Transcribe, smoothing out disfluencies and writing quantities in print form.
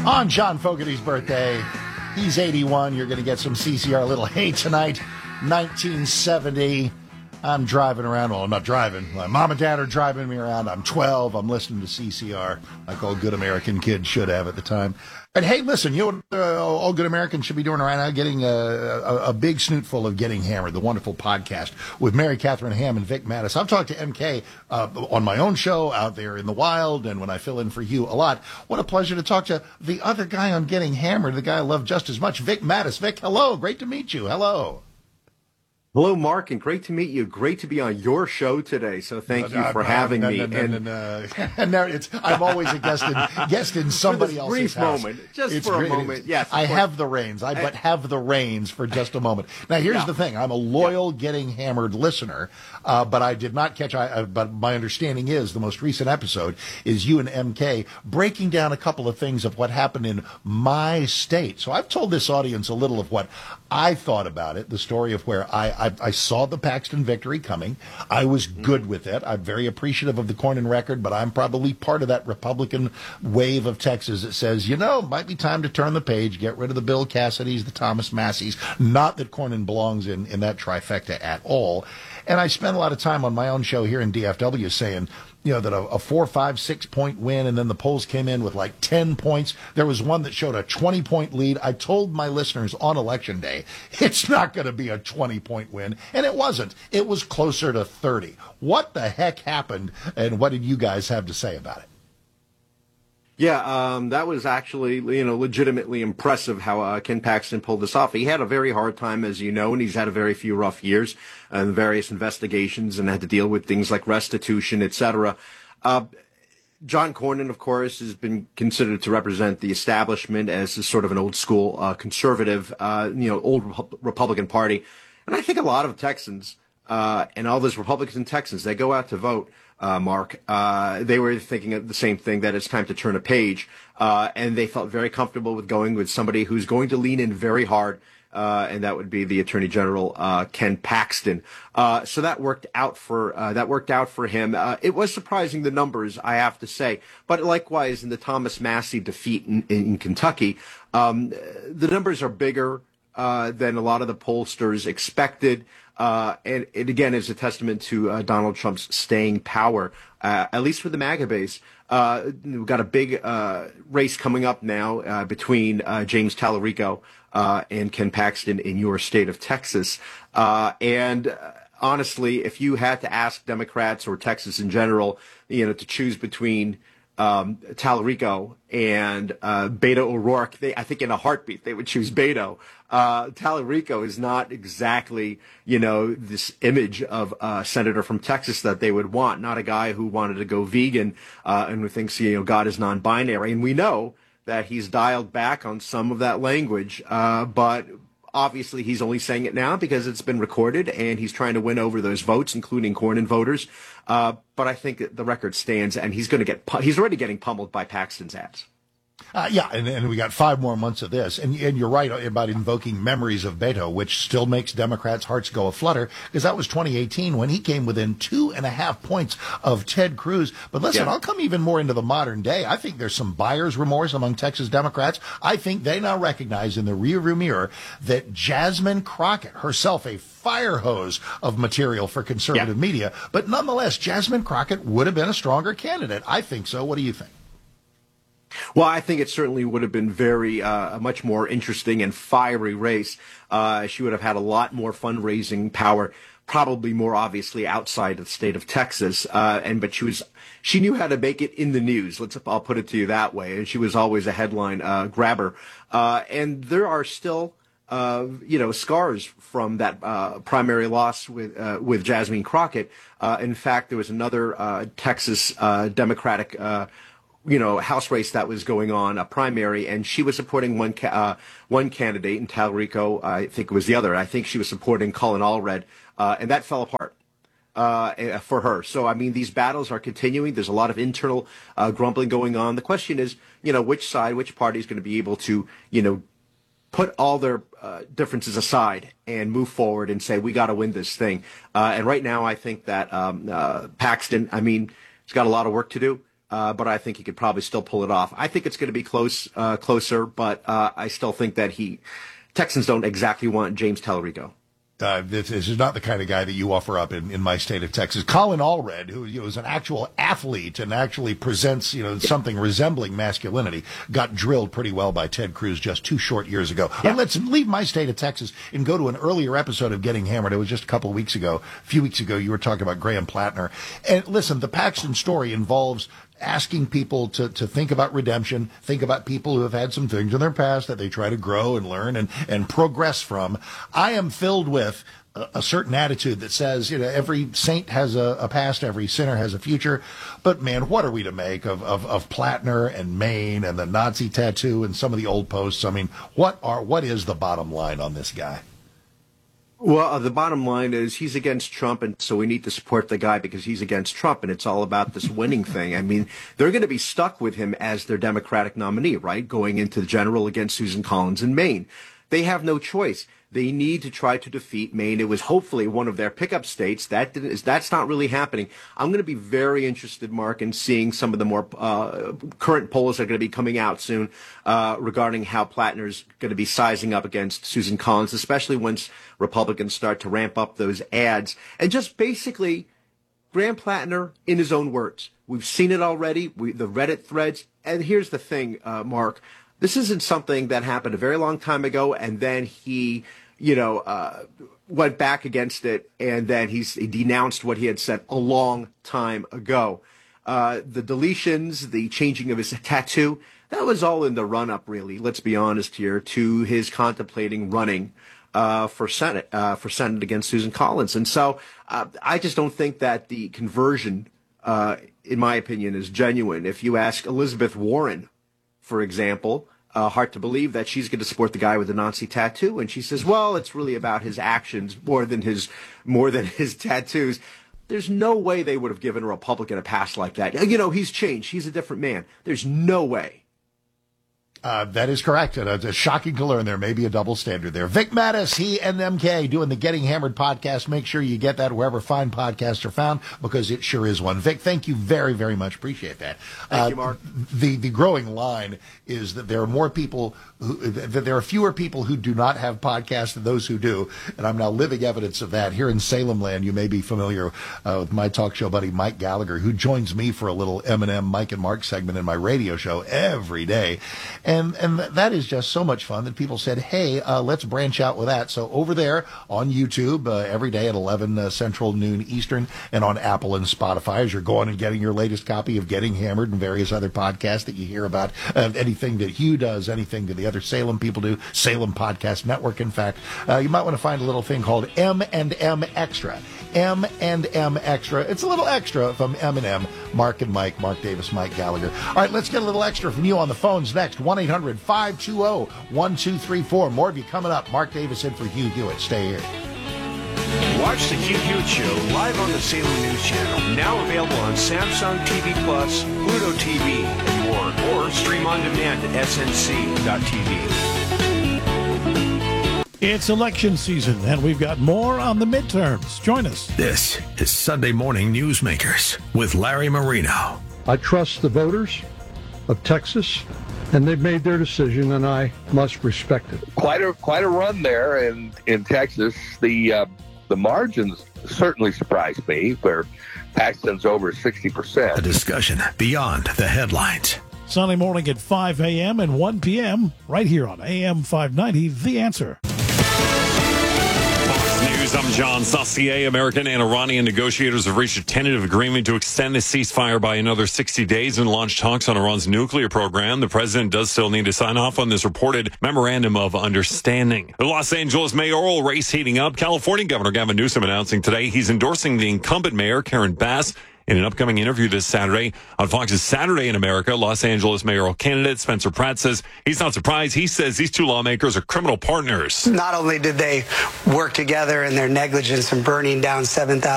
On John Fogerty's birthday, he's 81. You're going to get some CCR Little Hey tonight, 1970. I'm driving around. Well, I'm not driving. My mom and dad are driving me around. I'm 12. I'm listening to CCR like all good American kids should have at the time. And hey, listen, you know what all good Americans should be doing right now? Getting a big snootful of Getting Hammered, the wonderful podcast with Mary Catherine Ham and Vic Mattis. I've talked to MK on my own show out there in the wild, and when I fill in for you a lot. What a pleasure to talk to the other guy on Getting Hammered, the guy I love just as much, Vic Mattis. Vic, hello. Great to meet you. Hello. Hello, Mark, and great to meet you. Great to be on your show today. So thank you for having me. And now I'm always a guest in somebody else's brief house. Moment, just for a moment. Yes, I have the reins. I have the reins for just a moment. Now, here's the thing. I'm a loyal Getting Hammered listener, but I did not catch. But my understanding is the most recent episode is you and MK breaking down a couple of things of what happened in my state. So I've told this audience a little of what I thought about it, the story of where I saw the Paxton victory coming. I was good with it. I'm very appreciative of the Cornyn record, but I'm probably part of that Republican wave of Texas that says, might be time to turn the page, get rid of the Bill Cassidys, the Thomas Masseys. Not that Cornyn belongs in that trifecta at all. And I spent a lot of time on my own show here in DFW saying, that a 4, 5, 6 point win, and then the polls came in with like 10 points. There was one that showed a 20-point lead. I told my listeners on Election Day, it's not going to be a 20-point win, and it wasn't. It was closer to 30. What the heck happened, and what did you guys have to say about it? Yeah, that was actually, legitimately impressive how Ken Paxton pulled this off. He had a very hard time, as you know, and he's had a very few rough years and various investigations and had to deal with things like restitution, etc. John Cornyn, of course, has been considered to represent the establishment as a sort of an old school conservative, old Republican Party. And I think a lot of Texans and all those Republicans and Texans, they go out to vote. Mark, they were thinking the same thing, that it's time to turn a page, and they felt very comfortable with going with somebody who's going to lean in very hard, and that would be the Attorney General, Ken Paxton. So that worked out for him. It was surprising, the numbers, I have to say, but likewise in the Thomas Massie defeat in Kentucky, the numbers are bigger than a lot of the pollsters expected. And it again is a testament to Donald Trump's staying power, at least for the MAGA base. We've got a big race coming up now between James Tallarico and Ken Paxton in your state of Texas. And honestly, if you had to ask Democrats or Texas in general, to choose between Tallarico and Beto O'Rourke, I think in a heartbeat they would choose Beto. Tallarico is not exactly, this image of a senator from Texas that they would want, not a guy who wanted to go vegan and who thinks, God is non-binary. And we know that he's dialed back on some of that language, but obviously he's only saying it now because it's been recorded, and he's trying to win over those votes, including Cornyn voters. But I think the record stands, and he's already getting pummeled by Paxton's ads. And we got 5 more months of this. And you're right about invoking memories of Beto, which still makes Democrats' hearts go aflutter, because that was 2018 when he came within 2.5 points of Ted Cruz. But listen, I'll come even more into the modern day. I think there's some buyer's remorse among Texas Democrats. I think they now recognize in the rearview mirror that Jasmine Crockett, herself a fire hose of material for conservative media, but nonetheless, Jasmine Crockett would have been a stronger candidate. I think so. What do you think? Well, I think it certainly would have been a much more interesting and fiery race. She would have had a lot more fundraising power, probably more obviously outside of the state of Texas. But she knew how to make it in the news. I'll put it to you that way. And she was always a headline grabber. And there are still, scars from that primary loss with Jasmine Crockett. In fact, there was another Texas Democratic House race that was going on, a primary, and she was supporting one candidate, and Tallarico, I think it was the other. I think she was supporting Colin Allred, and that fell apart for her. So, these battles are continuing. There's a lot of internal grumbling going on. The question is, which party is going to be able to, put all their differences aside and move forward and say, we got to win this thing. And right now, I think that Paxton, he's got a lot of work to do. but I think he could probably still pull it off. I think it's going to be closer, but I still think that Texans don't exactly want James Tellerico. This is not the kind of guy that you offer up in my state of Texas. Colin Allred, who is an actual athlete and actually presents something resembling masculinity, got drilled pretty well by Ted Cruz just 2 short years ago. Yeah. Let's leave my state of Texas and go to an earlier episode of Getting Hammered. It was just a few weeks ago. You were talking about Graham Plattner. And listen, the Paxton story involves asking people to think about redemption, think about people who have had some things in their past that they try to grow and learn and progress from. I am filled with a certain attitude that says, every saint has a past, every sinner has a future. But man, what are we to make of Plattner and Maine and the Nazi tattoo and some of the old posts? I mean, what is the bottom line on this guy? Well, the bottom line is he's against Trump, and so we need to support the guy because he's against Trump, and it's all about this winning thing. I mean, they're going to be stuck with him as their Democratic nominee, right, going into the general against Susan Collins in Maine. They have no choice. They need to try to defeat Maine. It was hopefully one of their pickup states. That's not really happening. I'm going to be very interested, Mark, in seeing some of the more current polls that are going to be coming out soon regarding how Plattner's going to be sizing up against Susan Collins, especially once Republicans start to ramp up those ads. And just basically, Graham Plattner, in his own words, we've seen it already, the Reddit threads. And here's the thing, Mark. This isn't something that happened a very long time ago, and then he, went back against it, and then he denounced what he had said a long time ago. The deletions, the changing of his tattoo, that was all in the run-up, really, let's be honest here, to his contemplating running for Senate against Susan Collins. And so I just don't think that the conversion, in my opinion, is genuine. If you ask Elizabeth Warren, for example, hard to believe that she's going to support the guy with the Nazi tattoo. And she says, well, it's really about his actions more than his tattoos. There's no way they would have given a Republican a pass like that. He's changed. He's a different man. There's no way. That is correct. And it's shocking to learn there may be a double standard there. Vic Mattis, he and MK doing the Getting Hammered podcast. Make sure you get that wherever fine podcasts are found because it sure is one. Vic, thank you very, very much. Appreciate that. Thank you, Mark. The growing line is that there are more people that there are fewer people who do not have podcasts than those who do. And I'm now living evidence of that. Here in Salem land, you may be familiar with my talk show buddy, Mike Gallagher, who joins me for a little M&M Mike and Mark segment in my radio show every day. And that is just so much fun that people said, hey, let's branch out with that. So over there on YouTube every day at 11 Central, noon Eastern, and on Apple and Spotify as you're going and getting your latest copy of Getting Hammered and various other podcasts that you hear about, anything that Hugh does, anything that the other Salem people do, Salem Podcast Network, in fact. You might want to find a little thing called M&M Extra. M&M Extra. It's a little extra from M&M, Mark and Mike, Mark Davis, Mike Gallagher. All right, let's get a little extra from you on the phones next. 1-800-520-1234. More of you coming up. Mark Davis in for Hugh Hewitt. Stay here. Watch the Hugh Hewitt Show live on the Salem News Channel. Now available on Samsung TV Plus, Pluto TV, and more. Or stream on demand at snc.tv. It's election season, and we've got more on the midterms. Join us. This is Sunday Morning Newsmakers with Larry Marino. I trust the voters of Texas, and they've made their decision, and I must respect it. Quite a run there in Texas. The margins certainly surprised me, where Paxton's over 60%. A discussion beyond the headlines. Sunday morning at 5 a.m. and 1 p.m. right here on AM 590, The Answer. News, I'm John Saucier. American and Iranian negotiators have reached a tentative agreement to extend the ceasefire by another 60 days and launch talks on Iran's nuclear program. The president does still need to sign off on this reported memorandum of understanding. The Los Angeles mayoral race heating up. California Governor Gavin Newsom announcing today he's endorsing the incumbent mayor, Karen Bass. In an upcoming interview this Saturday on Fox's Saturday in America, Los Angeles mayoral candidate Spencer Pratt says he's not surprised. He says these two lawmakers are criminal partners. Not only did they work together in their negligence in burning down 7,000